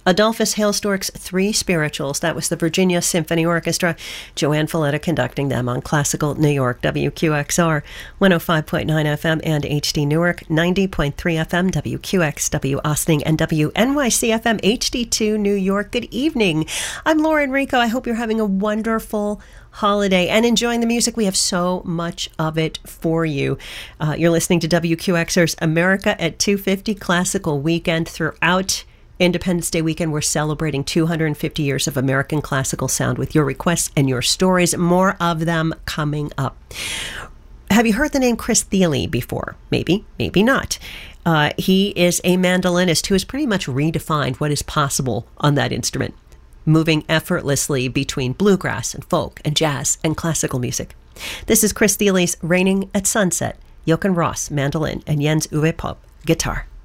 Adolphus Hailstork's Three Spirituals. That was the Virginia Symphony Orchestra. Joanne Falletta conducting them on Classical New York, WQXR, 105.9 FM and HD Newark, 90.3 FM, WQXW Austin, and WNYC FM HD2 New York. Good evening. I'm Laura Enrico. I hope you're having a wonderful holiday and enjoying the music. We have so much of it for you. You're listening to WQXR's America at 250 Classical Weekend. Throughout Independence Day weekend, we're celebrating 250 years of American classical sound with your requests and your stories. More of them coming up. Have you heard the name Chris Thile before? Maybe, maybe not. He is a mandolinist who has pretty much redefined what is possible on that instrument, moving effortlessly between bluegrass and folk and jazz and classical music. This is Chris Thile's Raining at Sunset, Jochen Ross, mandolin, and Jens Uwe Popp, guitar.